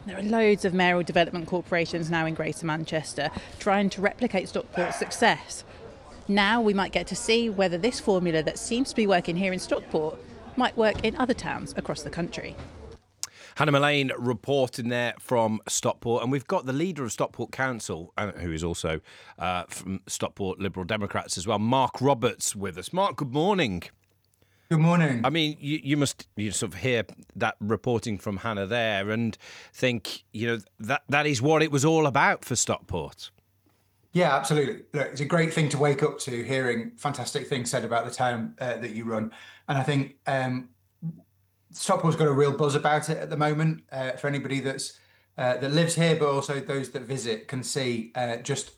There are loads of mayoral development corporations now in Greater Manchester trying to replicate Stockport's success. Now we might get to see whether this formula that seems to be working here in Stockport might work in other towns across the country. Hannah Mullane reporting there from Stockport, and we've got the leader of Stockport Council, who is also from Stockport Liberal Democrats as well, Mark Roberts, with us. Mark, good morning. Good morning. I mean, you must sort of hear that reporting from Hannah there and think, that is what it was all about for Stockport. Yeah, absolutely. Look, it's a great thing to wake up to, hearing fantastic things said about the town that you run. And I think Stockport's got a real buzz about it at the moment. For anybody that lives here, but also those that visit, can see just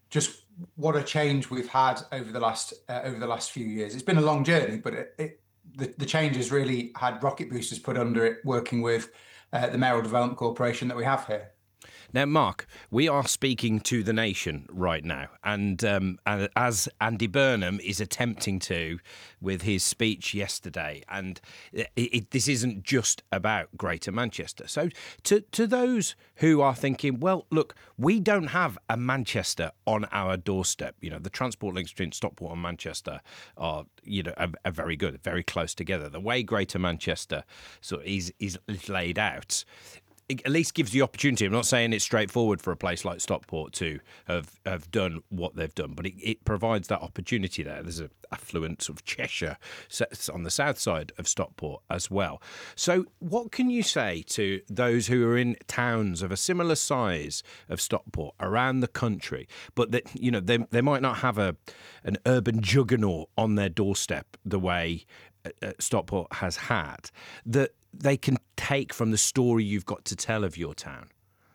what a change we've had over the last few years. It's been a long journey, but the change has really had rocket boosters put under it, working with the Mayoral Development Corporation that we have here. Now, Mark, we are speaking to the nation right now, and as Andy Burnham is attempting to with his speech yesterday, and this isn't just about Greater Manchester. So to those who are thinking, well, look, we don't have a Manchester on our doorstep. The transport links between Stockport and Manchester are very good, very close together. The way Greater Manchester sort of is laid out, it at least gives the opportunity. I'm not saying it's straightforward for a place like Stockport to have done what they've done, but it provides that opportunity there. There's an affluent sort of Cheshire on the south side of Stockport as well. So what can you say to those who are in towns of a similar size of Stockport around the country, but that they might not have an urban juggernaut on their doorstep the way Stockport has had, that they can take from the story you've got to tell of your town?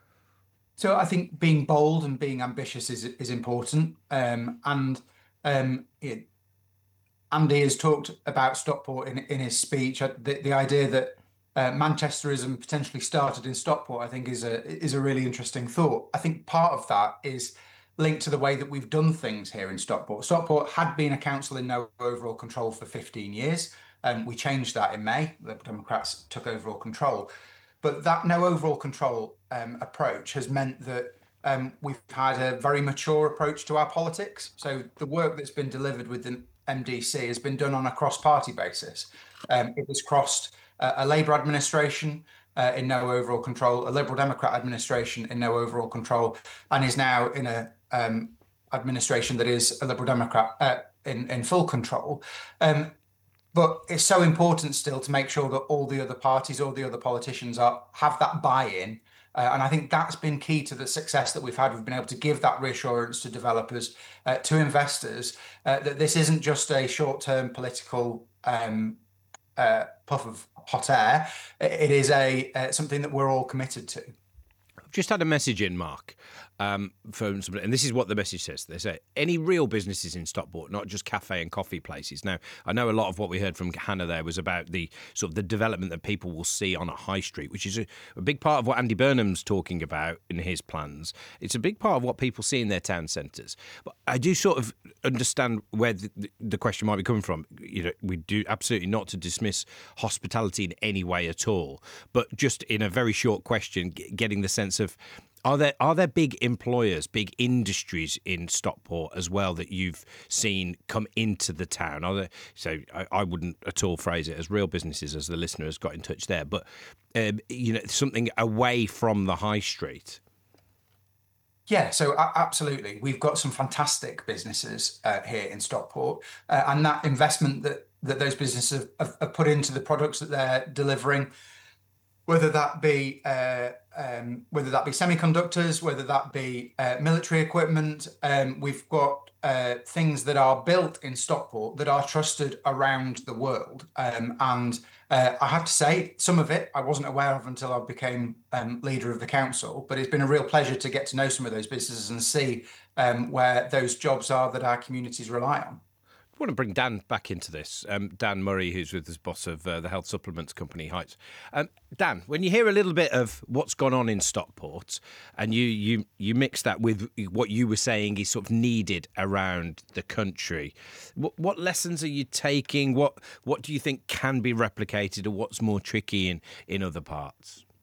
So I think being bold and being ambitious is important. Andy has talked about Stockport in his speech. The idea that Manchesterism potentially started in Stockport, I think, is a really interesting thought. I think part of that is linked to the way that we've done things here in Stockport. Stockport had been a council in no overall control for 15 years. We changed that in May. The Democrats took overall control. But that no overall control approach has meant that we've had a very mature approach to our politics. So the work that's been delivered with the MDC has been done on a cross-party basis. It has crossed a Labour administration in no overall control, a Liberal Democrat administration in no overall control, and is now in a administration that is a Liberal Democrat in full control. But it's so important still to make sure that all the other parties, all the other politicians have that buy-in. And I think that's been key to the success that we've had. We've been able to give that reassurance to developers, to investors, that this isn't just a short-term political puff of hot air. It is something that we're all committed to. I've just had a message in, Mark, from somebody, and this is what the message says. They say, any real businesses in Stockport, not just cafe and coffee places. Now, I know a lot of what we heard from Hannah there was about the sort of the development that people will see on a high street, which is a big part of what Andy Burnham's talking about in his plans. It's a big part of what people see in their town centres. But I do sort of understand where the question might be coming from. We do absolutely not to dismiss hospitality in any way at all, but just in a very short question, getting the sense of, are there big employers, big industries in Stockport as well that you've seen come into the town? Are there? So I wouldn't at all phrase it as real businesses, as the listener has got in touch there, but something away from the high street. Yeah, so absolutely. We've got some fantastic businesses here in Stockport, and that investment that those businesses have put into the products that they're delivering, whether that be semiconductors, whether that be military equipment. We've got things that are built in Stockport that are trusted around the world. And I have to say, some of it I wasn't aware of until I became leader of the council, but it's been a real pleasure to get to know some of those businesses and see where those jobs are that our communities rely on. I want to bring Dan back into this. Dan Murray, who's with us, boss of the health supplements company Heights. Dan, when you hear a little bit of what's gone on in Stockport, and you mix that with what you were saying is sort of needed around the country, what lessons are you taking? What do you think can be replicated, or what's more tricky in other parts?